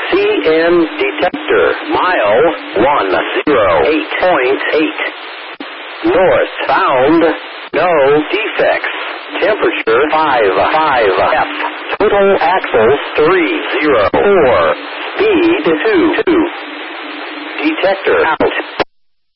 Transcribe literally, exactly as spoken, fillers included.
C N detector. Mile one oh eight point eight. North bound. No defects. Temperature five five F. Total axles three oh four. Speed two two. Detector out.